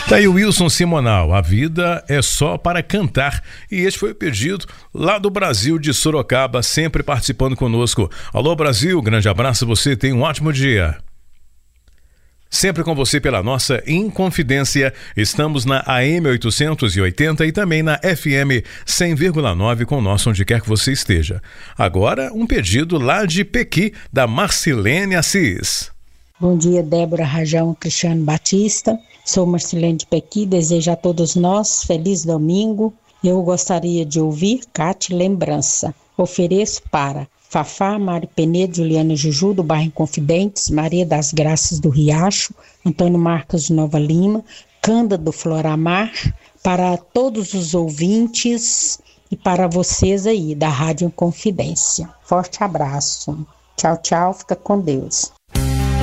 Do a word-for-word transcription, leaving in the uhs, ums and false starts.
Tá aí o Wilson Simonal, a vida é só para cantar. E este foi o pedido lá do Brasil de Sorocaba, sempre participando conosco. Alô Brasil, grande abraço, você tem um ótimo dia. Sempre com você pela nossa Inconfidência, estamos na A M oitocentos e oitenta e também na F M cem vírgula nove com o nosso onde quer que você esteja. Agora um pedido lá de Pequi, da Marcilene Assis. Bom dia, Débora Rajão, Cristiano Batista. Sou Marcilene de Pequi, desejo a todos nós feliz domingo. Eu gostaria de ouvir Cate Lembrança. Ofereço para Fafá, Mário Penedo, Juliana Juju, do bairro Inconfidentes, Maria das Graças do Riacho, Antônio Marcos de Nova Lima, Canda do Floramar, para todos os ouvintes e para vocês aí da Rádio Inconfidência. Forte abraço. Tchau, tchau, fica com Deus.